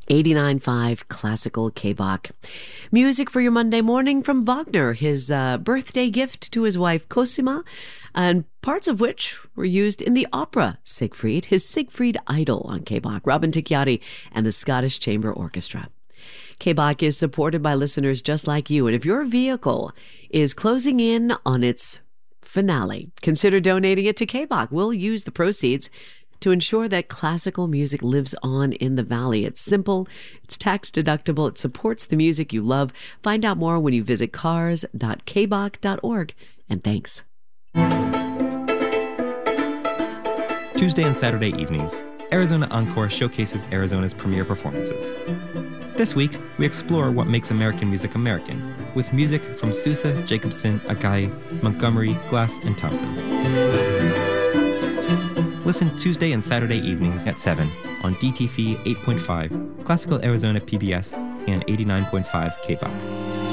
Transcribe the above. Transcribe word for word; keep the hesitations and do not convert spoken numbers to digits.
eighty-nine point five Classical K-Bach. Music for your Monday morning from Wagner, his uh, birthday gift to his wife Cosima, and parts of which were used in the opera Siegfried, his Siegfried Idol on K-Bach, Robin Ticciati and the Scottish Chamber Orchestra. K-Bach is supported by listeners just like you, and if your vehicle is closing in on its finale, consider donating it to K-Bach. We'll use the proceeds to ensure that classical music lives on in the valley. It's simple, it's tax deductible, it supports the music you love. Find out more when you visit cars dot k bach dot org. And thanks. Tuesday and Saturday evenings, Arizona Encore showcases Arizona's premier performances. This week, we explore what makes American music American, with music from Sousa, Jacobson, Agai, Montgomery, Glass, and Thompson. Listen Tuesday and Saturday evenings at seven on D T F eight point five, Classical Arizona P B S, and eighty-nine point five K-Bach.